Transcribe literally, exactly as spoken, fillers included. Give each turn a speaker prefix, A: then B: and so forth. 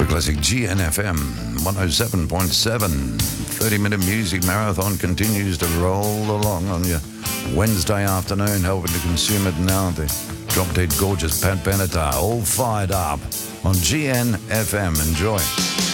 A: Classic G N F M one oh seven point seven. thirty minute music marathon continues to roll along on your Wednesday afternoon, helping to consume it now. The drop dead gorgeous Pat Benatar, all fired up on G N F M. Enjoy.